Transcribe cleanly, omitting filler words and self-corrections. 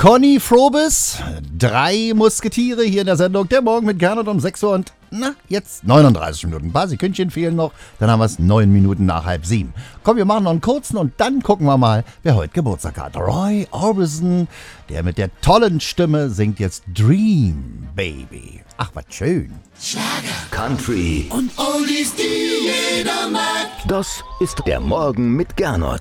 Conny Frobis, 3 Musketiere hier in der Sendung. Der Morgen mit Gernot um 6 Uhr und jetzt 39 Minuten. Ein paar Sekündchen fehlen noch, dann haben wir es 9 Minuten nach 6:30. Komm, wir machen noch einen kurzen und dann gucken wir mal, wer heute Geburtstag hat. Roy Orbison, der mit der tollen Stimme singt jetzt Dream Baby. Ach, was schön. Schlager, Country und Oldies, die jeder mag. Das ist der Morgen mit Gernot.